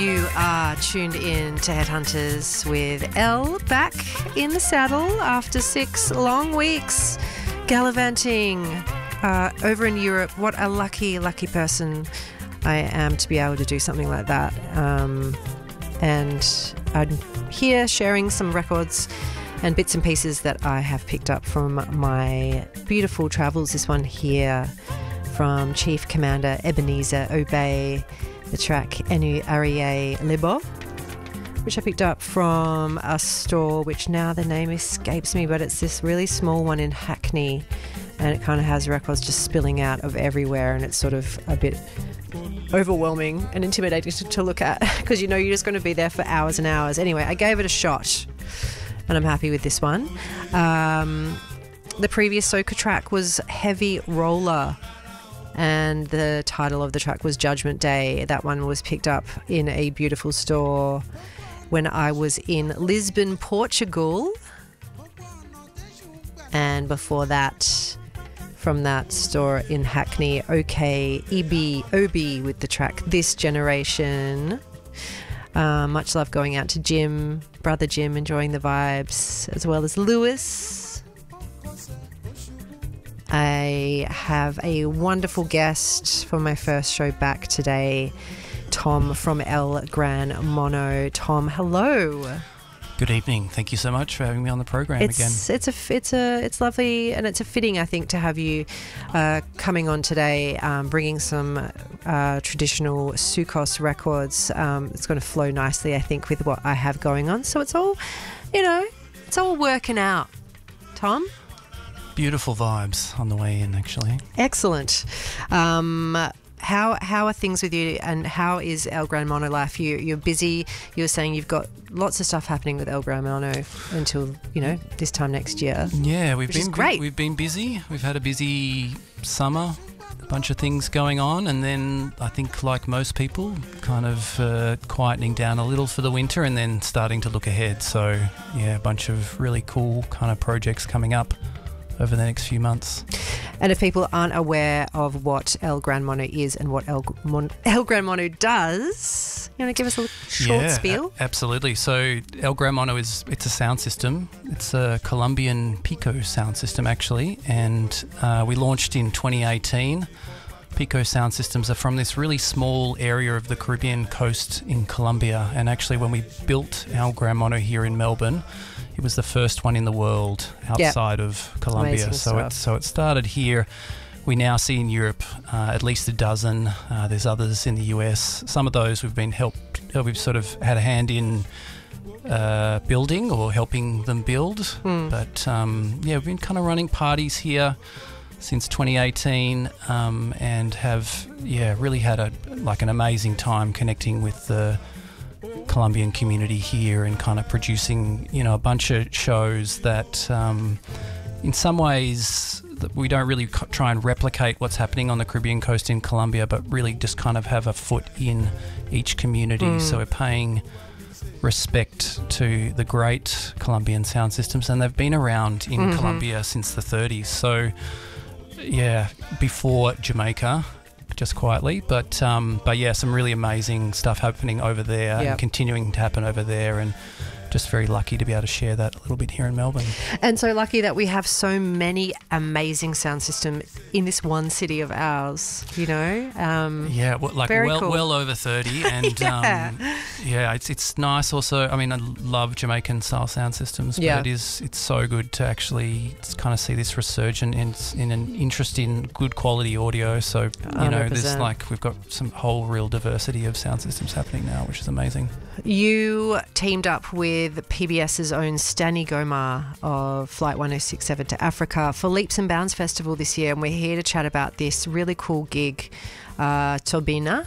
You are tuned in to Headhunters with Elle, back in the saddle after 6 long weeks gallivanting over in Europe. What a lucky person I am to be able to do something like that. And I'm here sharing some records and bits and pieces that I have picked up from my beautiful travels. This one here from Chief Commander Ebenezer Obey, the track Enu Arie Lebo, which I picked up from a store which now the name escapes me, but it's this really small one in Hackney, and it kind of has records just spilling out of everywhere, and it's sort of a bit overwhelming and intimidating to look at because you know you're just going to be there for hours and hours. Anyway, I gave it a shot and I'm happy with this one. The previous soca track was Heavy Roller, and the title of the track was Judgment Day. That one was picked up in a beautiful store when I was in Lisbon, Portugal. And before that, from that store in Hackney, OK Obi with the track This Generation. Much love going out to Jim, brother Jim, enjoying the vibes, as well as Lewis. I have a wonderful guest for my first show back today, Tom from El Gran Mono. Tom, hello. Good evening. Thank you so much for having me on the program again. It's lovely, and it's a fitting, I think, to have you coming on today, bringing some traditional Sukos records. It's going to flow nicely, I think, with what I have going on. So it's all, it's all working out. Tom? Beautiful vibes on the way in, actually. Excellent. How are things with you, and how is El Gran Mono life? You're busy. You were saying you've got lots of stuff happening with El Gran Mono until this time next year. Yeah, which is great. We've been busy. We've had a busy summer, a bunch of things going on, and then I think, like most people, kind of quietening down a little for the winter, and then starting to look ahead. So yeah, a bunch of really cool kind of projects coming up over the next few months. And if people aren't aware of what El Gran Mono is and what El Gran Mono does, you want to give us a short spiel? Absolutely. So El Gran Mono it's a sound system. It's a Colombian Pico sound system, actually, and we launched in 2018. Pico sound systems are from this really small area of the Caribbean coast in Colombia, and actually when we built El Gran Mono here in Melbourne, it was the first one in the world outside of Colombia. So it started here. We now see in Europe at least a dozen. There's others in the US. Some of those we've sort of had a hand in building or helping them build. But we've been kind of running parties here since 2018 and have really had an amazing time connecting with the Colombian community here and kind of producing a bunch of shows that in some ways we don't really try and replicate what's happening on the Caribbean coast in Colombia, but really just kind of have a foot in each community. So we're paying respect to the great Colombian sound systems, and they've been around in Colombia since the 30s. So yeah, before Jamaica, just quietly, but yeah, some really amazing stuff happening over there and continuing to happen over there, and just very lucky to be able to share that a little bit here in Melbourne. And so lucky that we have so many amazing sound systems in this one city of ours, cool. Well over 30, and it's nice also. I mean, I love Jamaican style sound systems, but it's so good to actually kind of see this resurgence in an interest in good quality audio. So 100%. We've got some whole real diversity of sound systems happening now, which is amazing. You teamed up with PBS's own Stanny Gomar of Flight 1067 to Africa for Leaps and Bounds Festival this year, and we're here to chat about this really cool gig, Tubina.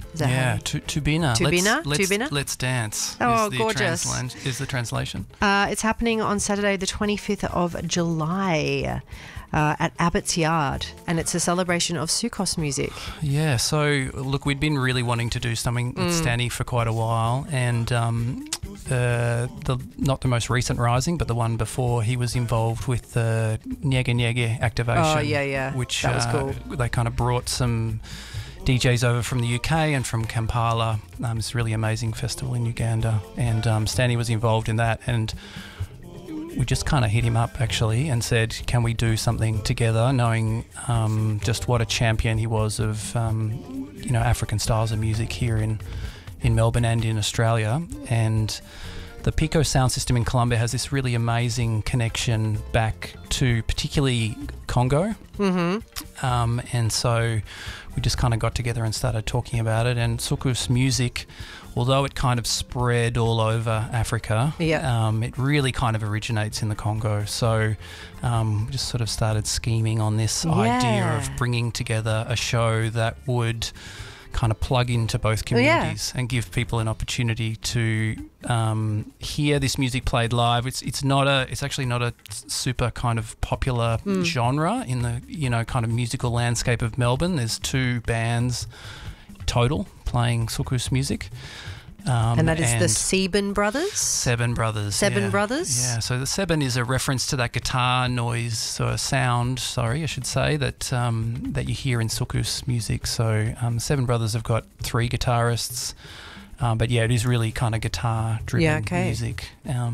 Tubina. Let's dance. Oh, gorgeous. Is the translation. It's happening on Saturday the 25th of July. At Abbott's Yard, and it's a celebration of Sukos music. Yeah, so look, we'd been really wanting to do something with Stanny for quite a while, and not the most recent Rising, but the one before, he was involved with the Nyege Nyege activation. Oh, yeah. Which that was cool. They kind of brought some DJs over from the UK and from Kampala. It's a really amazing festival in Uganda, and Stanley was involved in that, and we just kind of hit him up actually and said, can we do something together, knowing just what a champion he was of African styles of music here in Melbourne and in Australia. And the Pico sound system in Colombia has this really amazing connection back to particularly Congo. And so we just kind of got together and started talking about it. And soukous music, although it kind of spread all over Africa, it really kind of originates in the Congo. So we just sort of started scheming on this idea of bringing together a show that would kind of plug into both communities and give people an opportunity to hear this music played live. It's actually not a super kind of popular genre in the kind of musical landscape of Melbourne. There's 2 bands total playing soukous music. And that is the Seven Brothers? Seven Brothers. Seven Brothers? Yeah, so the seven is a reference to that guitar noise or sound, I should say, that you hear in soukous music. So Seven Brothers have got 3 guitarists, but yeah, it is really kind of guitar-driven music.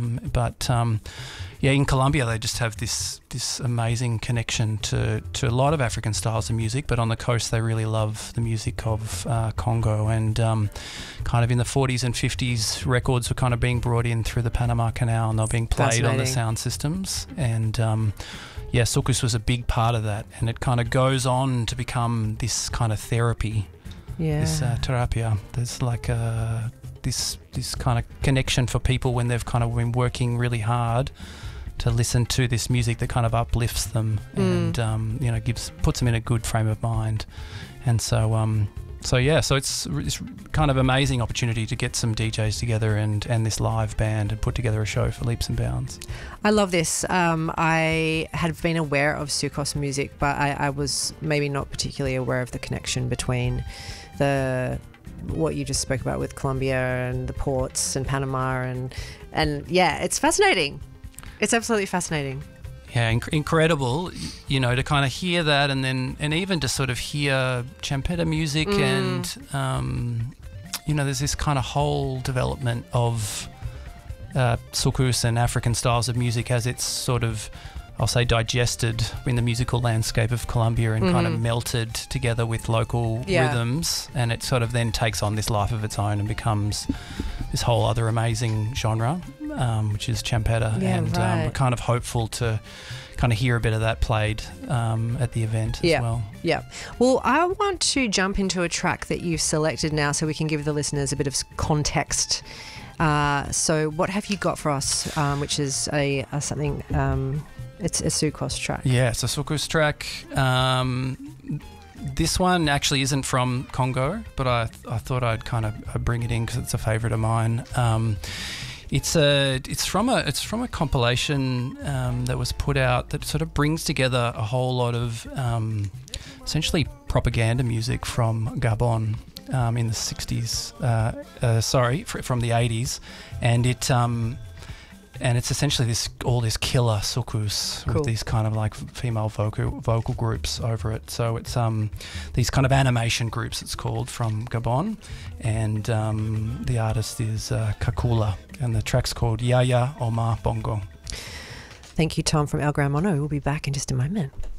In Colombia they just have this amazing connection to a lot of African styles of music, but on the coast they really love the music of Congo, and kind of in the 40s and 50s records were kind of being brought in through the Panama Canal, and they were being played on the sound systems, and soukous was a big part of that, and it kind of goes on to become this kind of therapy, this terapia. There's like this kind of connection for people when they've kind of been working really hard to listen to this music that kind of uplifts them and puts them in a good frame of mind. And so it's kind of amazing opportunity to get some DJs together and this live band and put together a show for leaps and bounds. I love this. I had been aware of soukous music, but I was maybe not particularly aware of the connection between what you just spoke about with Colombia and the ports and Panama and it's fascinating. It's absolutely fascinating. Yeah, incredible, to kind of hear that, and even to sort of hear champeta music and, there's this kind of whole development of soukous and African styles of music as it's sort of, I'll say, digested in the musical landscape of Colombia and kind of melted together with local rhythms, and it sort of then takes on this life of its own and becomes this whole other amazing genre, which is champeta, we're kind of hopeful to kind of hear a bit of that played at the event as well. Yeah. Well, I want to jump into a track that you've selected now so we can give the listeners a bit of context. So what have you got for us, which is something... it's a soukous track. Yeah, it's a soukous track. This one actually isn't from Congo, but I thought I'd kind of bring it in because it's a favourite of mine. It's from a compilation that was put out that sort of brings together a whole lot of essentially propaganda music from Gabon in the 60s. From the 80s, and it's essentially all this killer soukous with these kind of like female vocal groups over it. So it's these kind of animation groups, it's called, from Gabon, and the artist is Kakula, and the track's called Yaya Omar Bongo. Thank you, Tom, from El Gran Mono. We'll be back in just a moment.